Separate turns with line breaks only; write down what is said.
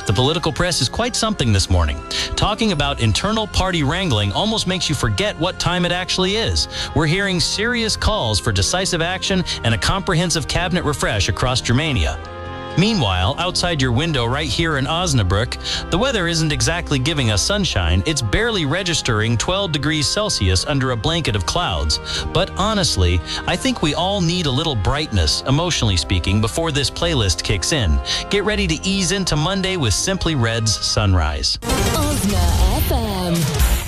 The political press is quite something this morning. Talking about internal party wrangling almost makes you forget what time it actually is. We're hearing serious calls for decisive action and a comprehensive cabinet refresh across Germania. Meanwhile, outside your window right here in Osnabrück, the weather isn't exactly giving us sunshine. It's barely registering 12 degrees Celsius under a blanket of clouds. But honestly, I think we all need a little brightness, emotionally speaking, before this playlist kicks in. Get ready to ease into Monday with Simply Red's Sunrise.
Osna FM.